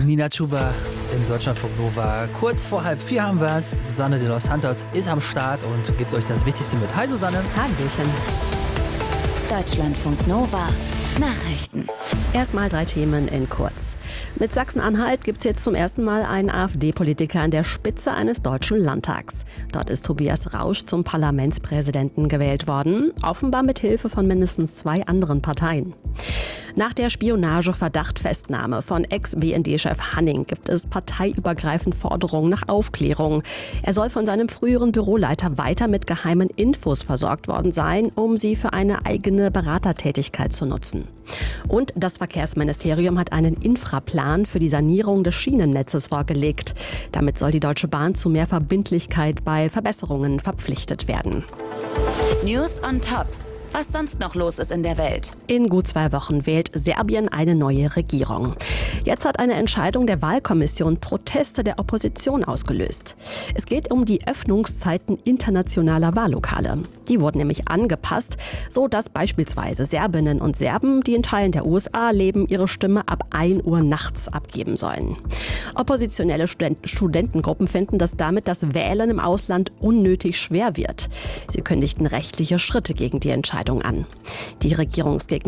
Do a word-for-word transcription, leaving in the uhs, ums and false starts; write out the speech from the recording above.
Nina Chuba in Deutschlandfunk Nova. Kurz vor halb vier haben wir es. Susanne de los Santos ist am Start und gibt euch das Wichtigste mit. Hi Susanne. Hallöchen. Deutschlandfunk Nova. Nachrichten. Erstmal drei Themen in kurz. Mit Sachsen-Anhalt gibt es jetzt zum ersten Mal einen AfD-Politiker an der Spitze eines deutschen Landtags. Dort ist Tobias Rausch zum Parlamentspräsidenten gewählt worden, offenbar mit Hilfe von mindestens zwei anderen Parteien. Nach der Spionageverdacht-Festnahme von Ex-B N D-Chef Hanning gibt es parteiübergreifend Forderungen nach Aufklärung. Er soll von seinem früheren Büroleiter weiter mit geheimen Infos versorgt worden sein, um sie für eine eigene Beratertätigkeit zu nutzen. Und das Verkehrsministerium hat einen Infraplan für die Sanierung des Schienennetzes vorgelegt. Damit soll die Deutsche Bahn zu mehr Verbindlichkeit bei Verbesserungen verpflichtet werden. News on Top. Was sonst noch los ist in der Welt. In gut zwei Wochen wählt Serbien eine neue Regierung. Jetzt hat eine Entscheidung der Wahlkommission Proteste der Opposition ausgelöst. Es geht um die Öffnungszeiten internationaler Wahllokale. Die wurden nämlich angepasst, so dass beispielsweise Serbinnen und Serben, die in Teilen der U S A leben, ihre Stimme ab ein Uhr nachts abgeben sollen. Oppositionelle Student- Studentengruppen finden, dass damit das Wählen im Ausland unnötig schwer wird. Sie kündigten rechtliche Schritte gegen die Entscheidung an. Die Regierungsgegner